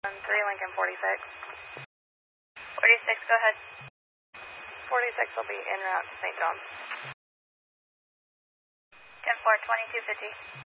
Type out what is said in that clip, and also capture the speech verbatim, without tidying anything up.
Um, three Lincoln forty-six. forty-six, go ahead. forty-six will be en route to Saint John's. ten four, twenty-two fifty.